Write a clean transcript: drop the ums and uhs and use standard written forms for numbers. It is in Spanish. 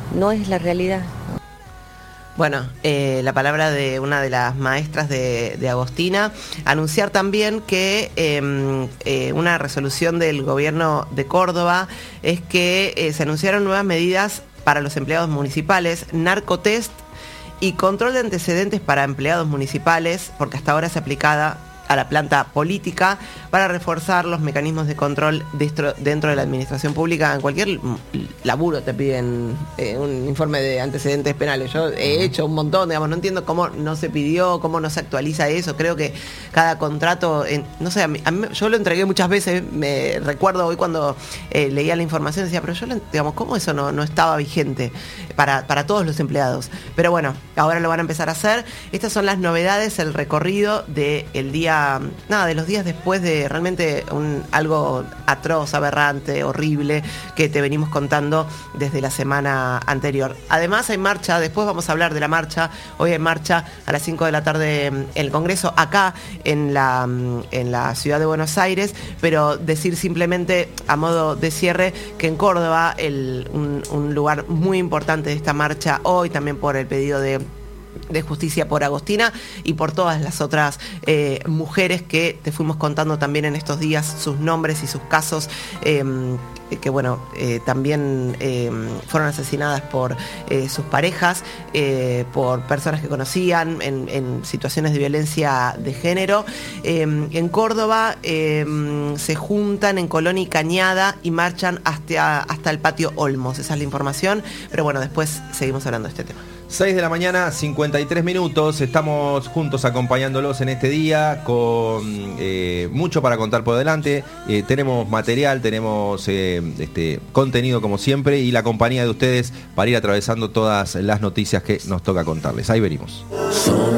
no es la realidad. Bueno, la palabra de una de las maestras de Agostina, anunciar también que una resolución del gobierno de Córdoba es que se anunciaron nuevas medidas para los empleados municipales, narcotest y control de antecedentes para empleados municipales, porque hasta ahora es aplicada a la planta política, para reforzar los mecanismos de control dentro de la administración pública. En cualquier laburo te piden un informe de antecedentes penales. Yo he hecho un montón, digamos, no entiendo cómo no se pidió, cómo no se actualiza eso. Creo que cada contrato, no sé, a mí, yo lo entregué muchas veces. Me recuerdo hoy cuando leía la información, decía, pero yo, digamos, ¿cómo eso no estaba vigente para todos los empleados? Pero bueno, ahora lo van a empezar a hacer. Estas son las novedades, el recorrido del día, de los días después de realmente algo atroz, aberrante, horrible, que te venimos contando desde la semana anterior. Además hay marcha, después vamos a hablar de la marcha. Hoy hay marcha a las 5 de la tarde en el Congreso, acá en la ciudad de Buenos Aires, pero decir simplemente a modo de cierre que en Córdoba un lugar muy importante de esta marcha hoy, también por el pedido de justicia por Agostina y por todas las otras mujeres que te fuimos contando también en estos días, sus nombres y sus casos, que bueno, también fueron asesinadas por sus parejas, por personas que conocían en situaciones de violencia de género. En Córdoba se juntan en Colón y Cañada y marchan hasta el patio Olmos. Esa es la información, pero bueno, después seguimos hablando de este tema. 6 de la mañana, 53 minutos, estamos juntos acompañándolos en este día con mucho para contar por delante. Tenemos material, tenemos contenido como siempre y la compañía de ustedes para ir atravesando todas las noticias que nos toca contarles. Ahí venimos.